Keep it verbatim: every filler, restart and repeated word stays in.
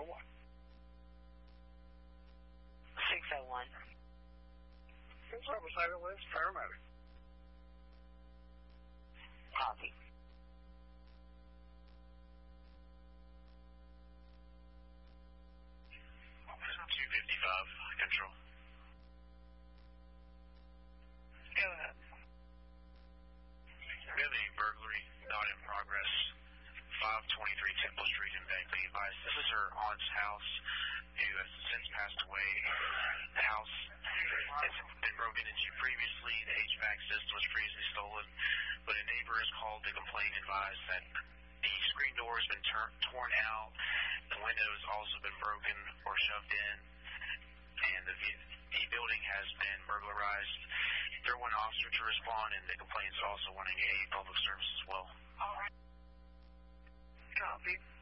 oh one. six oh one. What's up with Saint Louis paramedic? Copy. two fifty-five, control. Go ahead. We have a burglary not in progress, five twenty-three Temple Street in Bagley. Advice. This is her aunt's house, who has since passed away. The house has been broken into previously. The H V A C system was previously stolen, but a neighbor has called to complain, advised that the screen door has been tur- torn out, the window has also been broken or shoved in, and the, the building has been burglarized. They're one officer to respond, and the complaint is also wanting a public service as well. All right. Copy.